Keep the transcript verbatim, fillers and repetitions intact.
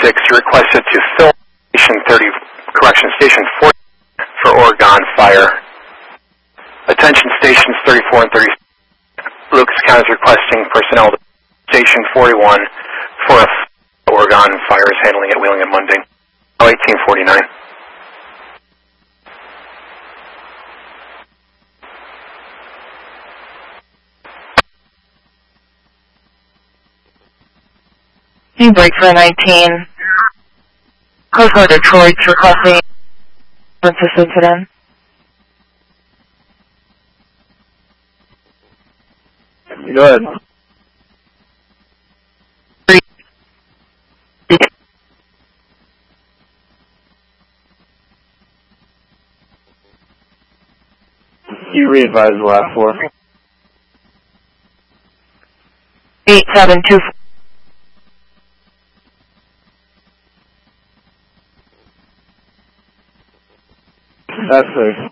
six, you requested to fill station thirty, correction, station forty for Oregon fire. Attention stations thirty-four and thirty. Lucas County is requesting personnel to station forty-one for a Oregon fire is handling at Wheeling and Monday. eighteen forty-nine. Team break for nineteen. Coast Guard Detroit requesting assistance incident. Go ahead. You re-advise the last four. eight seven two four. That's safe.